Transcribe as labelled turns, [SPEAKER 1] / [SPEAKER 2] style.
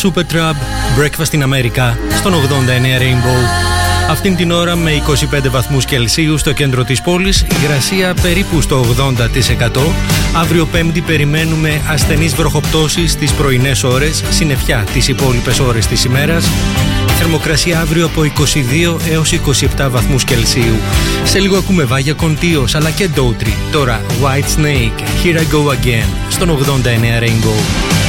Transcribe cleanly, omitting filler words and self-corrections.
[SPEAKER 1] Supertramp, Breakfast in America, στον 89 Rainbow. Αυτήν την ώρα με 25 βαθμούς Κελσίου στο κέντρο της πόλης, υγρασία περίπου στο 80%. Αύριο Πέμπτη περιμένουμε ασθενείς βροχοπτώσεις στις πρωινές ώρες, συννεφιά τις υπόλοιπες ώρες της ημέρας. Θερμοκρασία αύριο από 22 έως 27 βαθμούς Κελσίου. Σε λίγο ακούμε Βάγια Κοντίος αλλά και Ντότρι. Τώρα White Snake, Here I Go Again, στον 89 Rainbow.